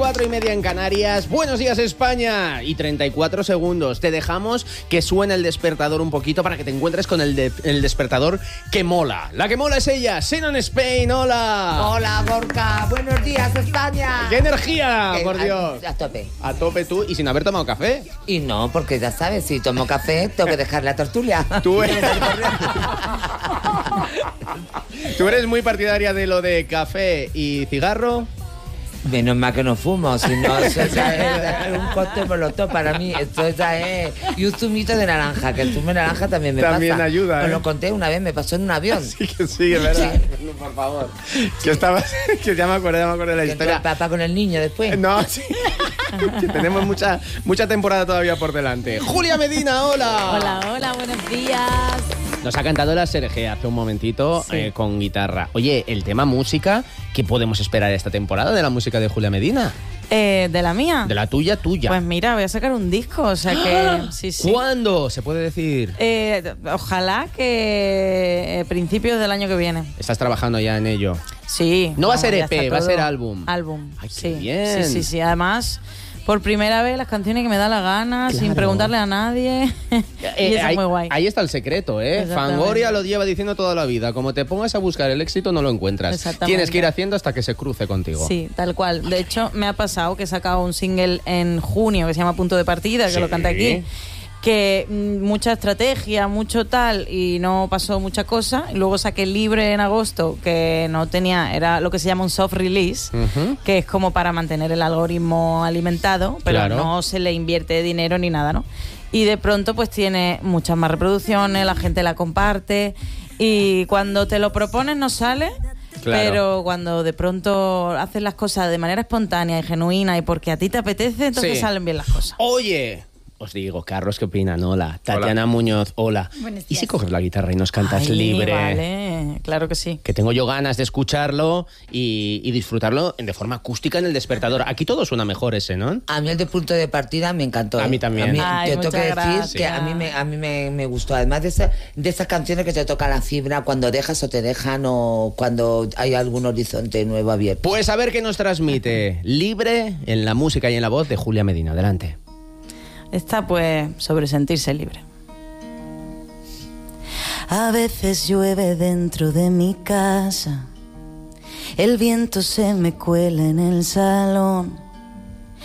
4:30 en Canarias. Buenos días, España. Y 34 segundos. Te dejamos que suene el despertador un poquito para que te encuentres con el despertador que mola. La que mola es ella, Xenon Spain. Hola. Hola, Gorka. Buenos días, España. ¡Qué energía, por Dios! A tope. A tope tú y sin haber tomado café. Y no, porque ya sabes, si tomo café, tengo que dejar la tertulia. Tú eres muy partidaria de lo de café y cigarro. Menos mal que no fumo, si no, eso ya es un cóctel molotov para mí. Esto ya es... Y un zumito de naranja, que el zumo de naranja también me también pasa. Ayuda, Os lo conté una vez, me pasó en un avión. Sí, que sí, es verdad. Sí. No, por favor. Que ya me acuerdo de la historia. El papá con el niño después. No, sí. Que tenemos mucha temporada todavía por delante. Julia Medina, hola. Hola, buenos días. Nos ha cantado la Serge hace un momentito, sí. Con guitarra. Oye, el tema música, ¿qué podemos esperar esta temporada de la música de Julia Medina? ¿De la mía? De la tuya. Pues mira, voy a sacar un disco, o sea que... Sí. ¿Cuándo? ¿Se puede decir? Ojalá que principios del año que viene. ¿Estás trabajando ya en ello? Sí. No va a ser EP, va a ser álbum. Álbum, Ay, sí. Qué bien. Sí. Además... Por primera vez las canciones que me da la gana, claro. Sin preguntarle a nadie. Y eso es muy guay. Ahí está el secreto, ¿eh? Fangoria lo lleva diciendo toda la vida. Como te pongas a buscar el éxito, no lo encuentras. Tienes que ir haciendo hasta que se cruce contigo. Sí, tal cual. De hecho, me ha pasado que he sacado un single en junio que se llama Punto de Partida, que lo canté aquí. Que mucha estrategia, mucho tal, y no pasó mucha cosa. Y luego saqué Libre en agosto, que no tenía, era lo que se llama un soft release, que es como para mantener el algoritmo alimentado, pero claro, no se le invierte dinero ni nada, ¿no? Y de pronto pues tiene muchas más reproducciones, la gente la comparte, y cuando te lo propones no sale. Claro. Pero cuando de pronto haces las cosas de manera espontánea y genuina y porque a ti te apetece, entonces salen bien las cosas. Oye, os digo, Carlos, ¿qué opinan? Hola. Tatiana Muñoz, hola. ¿Y si coges la guitarra y nos cantas Libre? Vale, claro que sí. Que tengo yo ganas de escucharlo y disfrutarlo de forma acústica en el despertador. Aquí todo suena mejor ese, ¿no? A mí el de Punto de Partida me encantó. A mí también. Yo tengo que decir que a mí me gustó. Además de esas canciones que te tocan la fibra cuando dejas o te dejan o cuando hay algún horizonte nuevo abierto. Pues a ver qué nos transmite Libre en la música y en la voz de Julia Medina. Adelante. Está pues sobre sentirse libre. A veces llueve dentro de mi casa, el viento se me cuela en el salón,